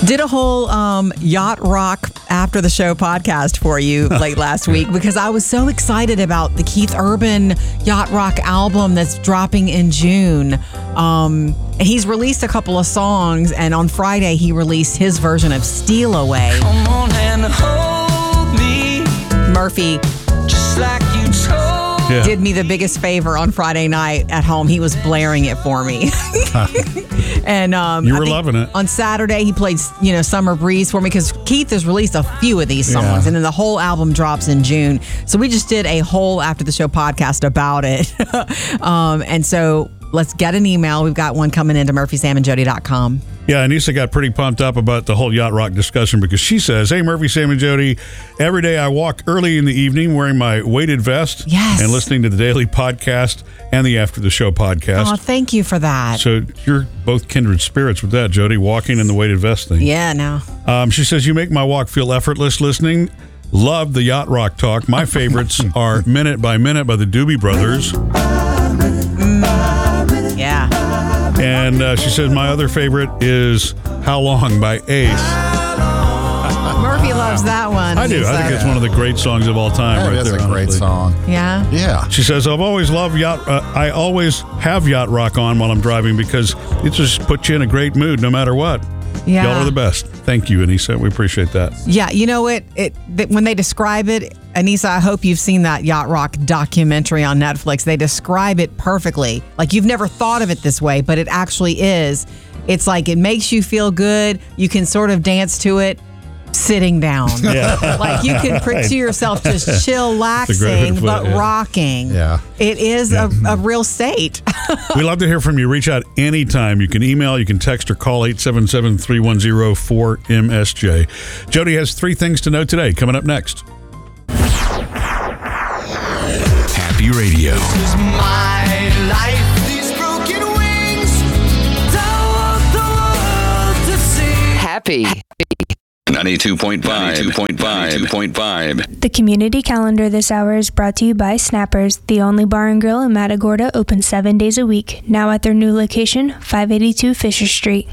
Did a whole Yacht Rock after the show podcast for you late last week because I was so excited about the Keith Urban Yacht Rock album that's dropping in June. He's released a couple of songs, and on Friday he released his version of Steal Away. Come on and hold me, Murphy just like you told. Yeah. did me the biggest favor on Friday night at home. He was blaring it for me. And You I were think loving it. On Saturday, he played, Summer Breeze for me because Keith has released a few of these songs, Yeah. and then the whole album drops in June. So we just did a whole after the show podcast about it. And so let's get an email. We've got one coming into murphysamandjody.com. Yeah, Anissa got pretty pumped up about the whole Yacht Rock discussion because she says, "Hey, Murphy, Sam, and Jody, every day I walk early in the evening wearing my weighted vest Yes. and listening to the daily podcast and the After the Show podcast." Oh, thank you for that. So you're both kindred spirits with that, Jody, walking in the weighted vest thing. Yeah, no. She says, "You make my walk feel effortless listening. Love the Yacht Rock talk. My favorites are Minute by Minute by the Doobie Brothers." Yeah. And she says, "My other favorite is How Long by Ace." Murphy loves that one. I do. I think it's one of the great songs of all time. That right is there, a great honestly. song. Yeah. Yeah. She says, "I've always loved Yacht. I always have Yacht Rock on while I'm driving because it just puts you in a great mood no matter what. Yeah. Y'all are the best. Thank you, Anissa. We appreciate that." Yeah, you know what? When they describe it, Anissa, I hope you've seen that Yacht Rock documentary on Netflix. They describe it perfectly. Like you've never thought of it this way, but it actually is. It's like it makes you feel good. You can sort of dance to it sitting down. Yeah. Like you can picture yourself just That's a great way chillaxing, to put but it, yeah. rocking. Yeah. It is a real state. We love to hear from you. Reach out anytime. You can email, you can text, or call 877-310-4MSJ. Jody has 3 things to know today. Coming up next. Happy Radio. Is my life. These broken wings don't want the world to see. Happy. 92.5. The community calendar this hour is brought to you by Snappers, the only bar and grill in Matagorda, open 7 days a week. Now at their new location, 582 Fisher Street.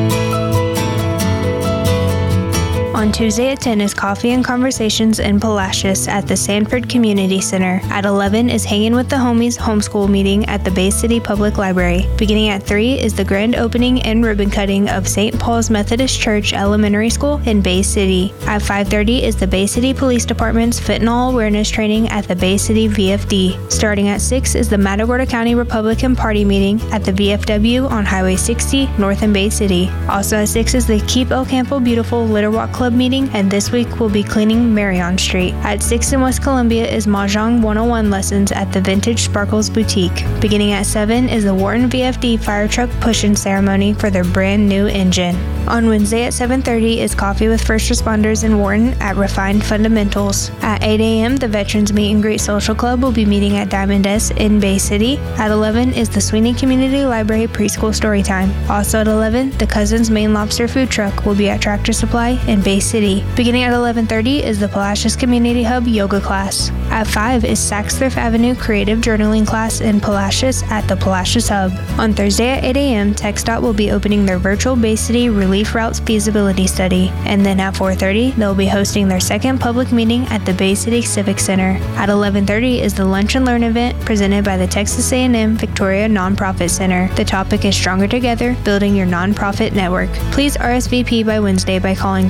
On Tuesday at 10 is Coffee and Conversations in Palacios at the Sanford Community Center. At 11 is Hanging with the Homies homeschool meeting at the Bay City Public Library. Beginning at 3 is the grand opening and ribbon cutting of St. Paul's Methodist Church Elementary School in Bay City. At 5:30 is the Bay City Police Department's fentanyl awareness training at the Bay City VFD. Starting at 6 is the Matagorda County Republican Party meeting at the VFW on Highway 60 north in Bay City. Also at 6 is the Keep El Campo Beautiful Litter Walk Club meeting, and this week we'll be cleaning Marion Street. At 6 in West Columbia is Mahjong 101 lessons at the Vintage Sparkles Boutique. Beginning at 7 is the Wharton VFD fire truck push-in ceremony for their brand new engine. On Wednesday at 7:30 is Coffee with First Responders in Wharton at Refined Fundamentals. At 8 a.m., the Veterans Meet and Greet Social Club will be meeting at Diamond S in Bay City. At 11 is the Sweeney Community Library Preschool Storytime. Also at 11, the Cousins Maine Lobster Food Truck will be at Tractor Supply in Bay City. Beginning at 11:30 is the Palacios Community Hub yoga class. At 5 is Saks Thrift Avenue Creative Journaling class in Palacios at the Palacios Hub. On Thursday at 8 a.m., TxDOT will be opening their virtual Bay City Relief Routes feasibility study. And then at 4:30, they'll be hosting their second public meeting at the Bay City Civic Center. At 11:30 is the Lunch and Learn event presented by the Texas A&M Victoria Nonprofit Center. The topic is Stronger Together, Building Your Nonprofit Network. Please RSVP by Wednesday by calling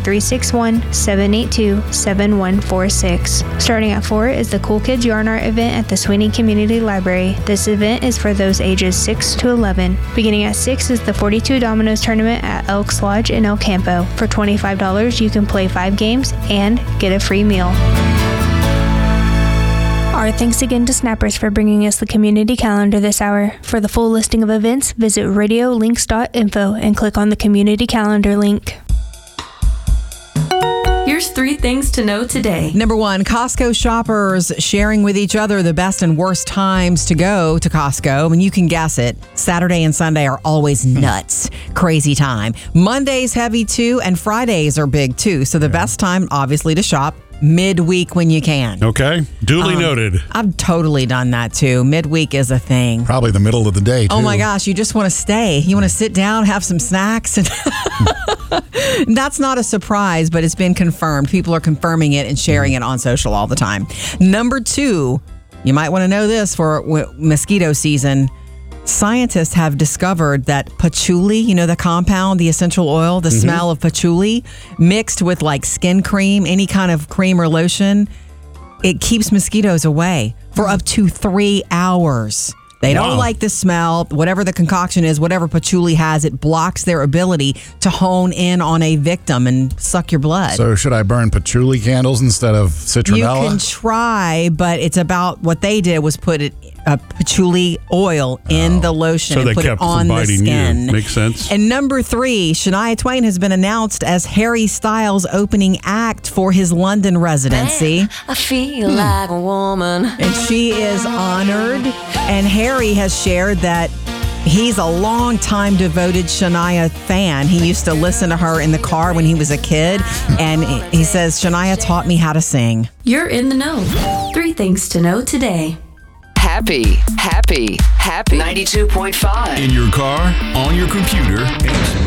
361-782-7146. Starting at 4 is the Cool Kids Yarn Art event at the Sweeney Community Library. This event is for those ages 6 to 11. Beginning at 6 is the 42 Dominoes tournament at Elks Lodge in El Campo. For $25, you can play 5 games and get a free meal. Our thanks again to Snappers for bringing us the community calendar this hour. For the full listing of events, visit radiolinks.info and click on the community calendar link. Here's 3 things to know today. Number 1, Costco shoppers sharing with each other the best and worst times to go to Costco. I mean, you can guess it. Saturday and Sunday are always nuts. Crazy time. Monday's heavy too, and Fridays are big too. So the best time, obviously, to shop midweek when you can. Okay. Duly noted. I've totally done that too. Midweek is a thing. Probably the middle of the day, too. Oh my gosh, you just want to stay. You want to sit down, have some snacks, and That's not a surprise, but it's been confirmed. People are confirming it and sharing it on social all the time. Number 2, you might want to know this for mosquito season. Scientists have discovered that patchouli, you know, the compound, the essential oil, the smell of patchouli mixed with like skin cream, any kind of cream or lotion, it keeps mosquitoes away for up to 3 hours. They don't like the smell. Whatever the concoction is, whatever patchouli has, it blocks their ability to hone in on a victim and suck your blood. So should I burn patchouli candles instead of citronella? You can try, but it's about what they did was put patchouli oil in the lotion So and they put it kept on from the biting skin. you. Makes sense. And number 3, Shania Twain has been announced as Harry Styles' opening act for his London residency. I feel like a woman. And she is honored. And Harry has shared that he's a long-time devoted Shania fan. He used to listen to her in the car when he was a kid. And he says, Shania taught me how to sing. You're in the know. 3 things to know today. Happy. 92.5. In your car, on your computer, and